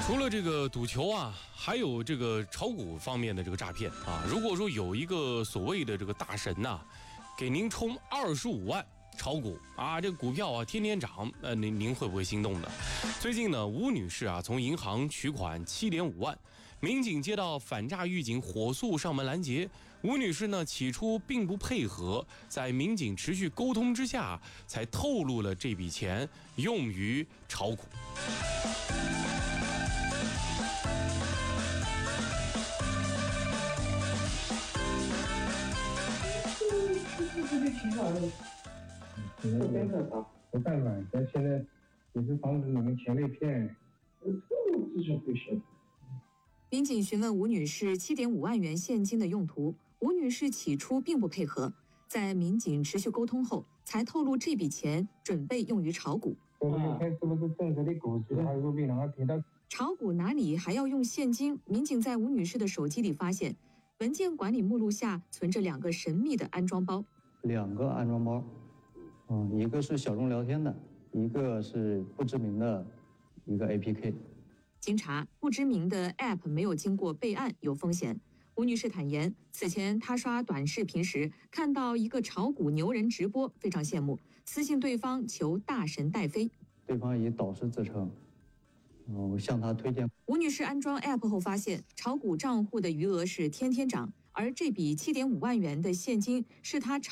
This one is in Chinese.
除了这个赌球啊，还有这个炒股方面的这个诈骗啊。如果说有一个所谓的这个大神呐，给您充25万炒股啊，这个股票啊天天涨，您会不会心动呢？最近呢，吴女士啊从银行取款7.5万，民警接到反诈预警，火速上门拦截。吴女士呢起初并不配合，在民警持续沟通之下，才透露了这笔钱用于炒股。 挺好的，不干的吧？不干了，但现在也是防止你们钱被骗，这就会学。 民警询问吴女士7.5万元现金的用途，吴女士起初并不配合，在民警持续沟通后，才透露这笔钱准备用于炒股。 我们看是不是正确的股市，还是说被人家骗到？ 炒股哪里还要用现金？民警在吴女士的手机里发现，文件管理目录下存着2个神秘的安装包。 2个安装包，一个是小众聊天的，一个是不知名的一个 APK。 经查，不知名的 App 没有经过备案，有风险。吴女士坦言，此前她刷短视频时看到一个炒股牛人直播，非常羡慕，私信对方求大神带飞。 对方以导师自称，向他推荐。 吴女士安装 App 后发现，炒股账户的余额是天天涨，而这笔7.5万元的现金是她